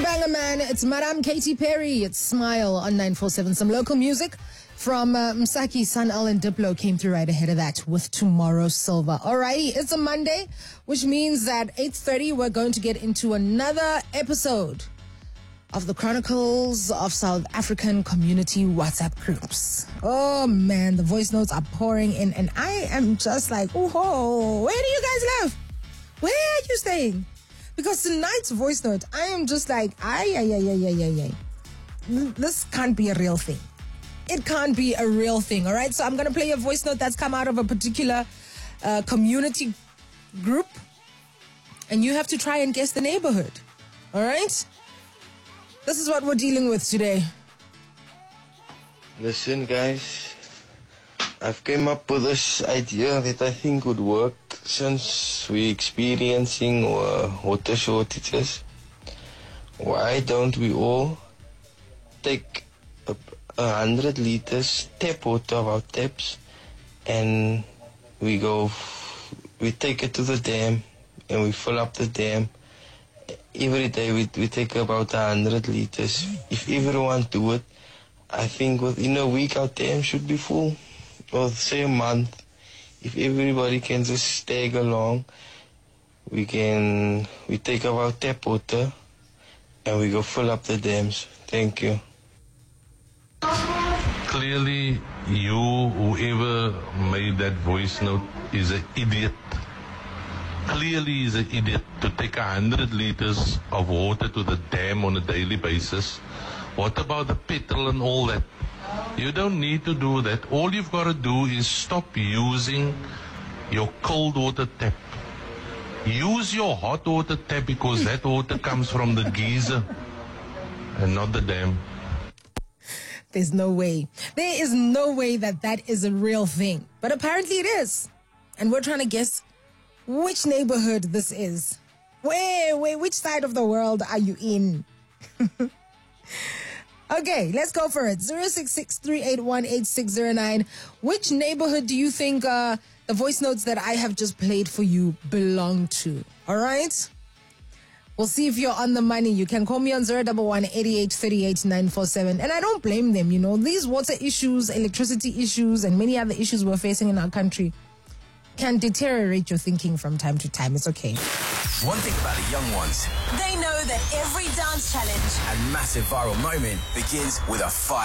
banger, man. It's Madame Katy Perry. It's Smile on 947. Some local music from Msaki, Sun-El, and Diplo came through right ahead of that with Tomorrow Silver. Alrighty, it's a Monday, which means that 8:30 we're going to get into another episode of the Chronicles of South African Community WhatsApp groups. Oh man, the voice notes are pouring in, and I am just like, oh, where do you guys live? Where are you staying? Because tonight's voice note, I am just like, this can't be a real thing. It can't be a real thing, all right? So I'm going to play a voice note that's come out of a particular community group, and you have to try and guess the neighborhood, all right? This is what we're dealing with today. Listen, guys, I've came up with this idea that I think would work since we're experiencing water shortages. Why don't we all take 100 liters tap water of our taps and we take it to the dam and we fill up the dam. Every day we take about 100 liters. If everyone do it, I think within a week our dam should be full. Or say a month. If everybody can just tag along, we take our tap water and we go fill up the dams. Thank you. Clearly, whoever made that voice note is an idiot. Clearly is an idiot to take 100 liters of water to the dam on a daily basis. What about the petrol and all that? You don't need to do that. All you've got to do is stop using your cold water tap. Use your hot water tap because that water comes from the geyser and not the dam. There's no way. There is no way that is a real thing. But apparently it is. And we're trying to guess which neighborhood this is. Which side of the world are you in? Okay, let's go for it. 066-381-8609. Which neighborhood do you think the voice notes that I have just played for you belong to? All right? We'll see if you're on the money. You can call me on 011-8838-947. And I don't blame them, you know. These water issues, electricity issues, and many other issues we're facing in our country can deteriorate your thinking from time to time. It's okay. One thing about the young ones, They know that every dance challenge and massive viral moment begins with a fight.